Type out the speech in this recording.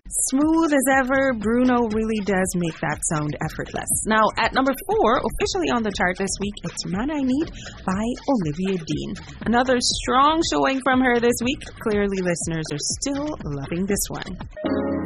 Smooth as ever, Bruno really does make that sound effortless. Now, at number 4, officially on the chart this week, it's Man I Need by Olivia Dean. Another strong showing from her this week. Clearly, listeners are still loving this one.